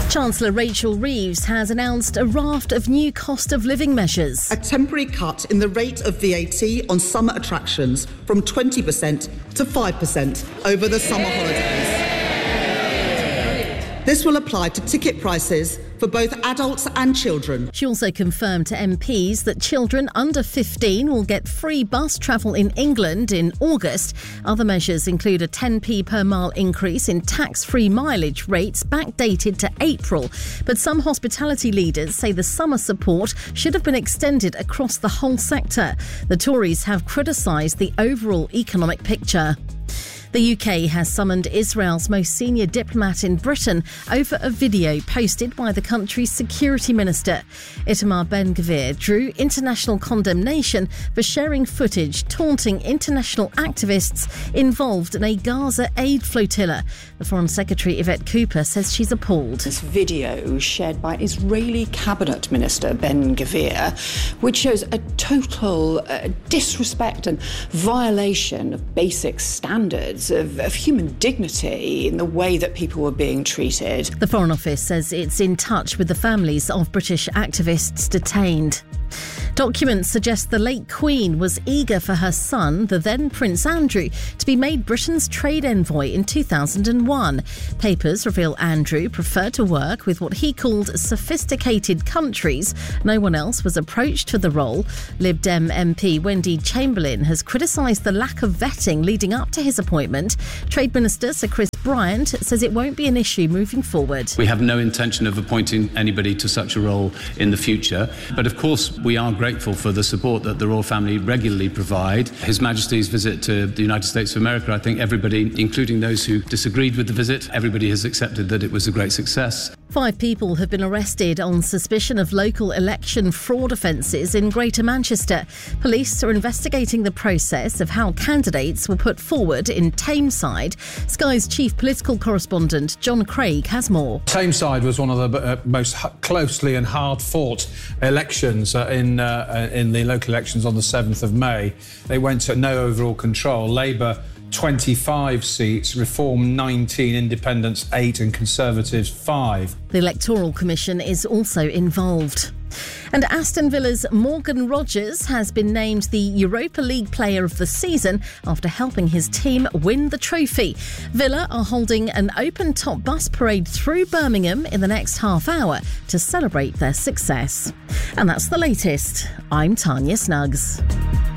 Chancellor Rachel Reeves has announced a raft of new cost of living measures. A temporary cut in the rate of VAT on summer attractions from 20% to 5% over the summer holidays. This will apply to ticket prices for both adults and children. She also confirmed to MPs that children under 15 will get free bus travel in England in August. Other measures include a 10p per mile increase in tax-free mileage rates backdated to April. But some hospitality leaders say the summer support should have been extended across the whole sector. The Tories have criticised the overall economic picture. The UK has summoned Israel's most senior diplomat in Britain over a video posted by the country's security minister. Itamar Ben-Gvir drew international condemnation for sharing footage taunting international activists involved in a Gaza aid flotilla. The Foreign Secretary Yvette Cooper says she's appalled. This video shared by Israeli Cabinet Minister Ben-Gvir, which shows a total disrespect and violation of basic standards of human dignity in the way that people were being treated. The Foreign Office says it's in touch with the families of British activists detained. Documents suggest the late Queen was eager for her son, the then Prince Andrew, to be made Britain's trade envoy in 2001. Papers reveal Andrew preferred to work with what he called sophisticated countries. No one else was approached for the role. Lib Dem MP Wendy Chamberlain has criticised the lack of vetting leading up to his appointment. Trade Minister Sir Chris Bryant says it won't be an issue moving forward. We have no intention of appointing anybody to such a role in the future. But of course, we are grateful for the support that the royal family regularly provide. His Majesty's visit to the United States of America, I think everybody, including those who disagreed with the visit, everybody has accepted that it was a great success. 5 people have been arrested on suspicion of local election fraud offences in Greater Manchester. Police are investigating the process of how candidates were put forward in Tameside. Sky's chief political correspondent John Craig has more. Tameside was one of the most closely and hard-fought elections in the local elections on the 7th of May. They went to no overall control. Labour 25 seats, Reform 19, Independents 8 and Conservatives 5. The Electoral Commission is also involved. And Aston Villa's Morgan Rogers has been named the Europa League Player of the Season after helping his team win the trophy. Villa are holding an open-top bus parade through Birmingham in the next half hour to celebrate their success. And that's the latest. I'm Tanya Snuggs.